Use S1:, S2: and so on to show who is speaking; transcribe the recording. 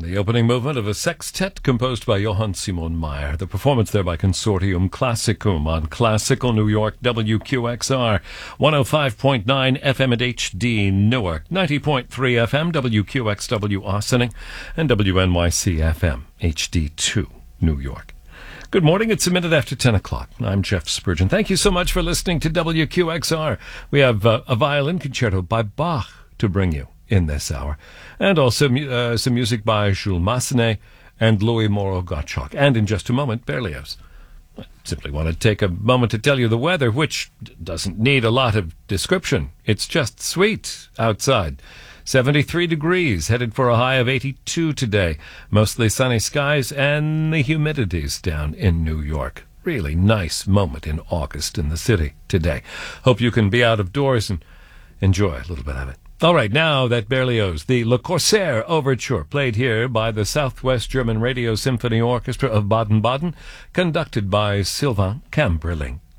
S1: The opening movement of a sextet composed by Johann Simon Mayr. The performance there by Consortium Classicum on Classical New York, WQXR, 105.9 FM at HD Newark, 90.3 FM, WQXW Ossining, and WNYC FM, HD2 New York. Good morning. It's a minute after 10 o'clock. I'm Jeff Spurgeon. Thank you so much for listening to WQXR. We have a violin concerto by Bach to bring you in this hour, and also some music by Jules Massenet and Louis Moreau Gottschalk. And in just a moment, Berlioz. I simply want to take a moment to tell you the weather, which doesn't need a lot of description. It's just sweet outside. 73 degrees, headed for a high of 82 today. Mostly sunny skies, and the humidity's down in New York. Really nice moment in August in the city today. Hope you can be out of doors and enjoy a little bit of it. All right, now that Berlioz, the Le Corsaire Overture, played here by the Southwest German Radio Symphony Orchestra of Baden-Baden, conducted by Sylvain Cambrelling.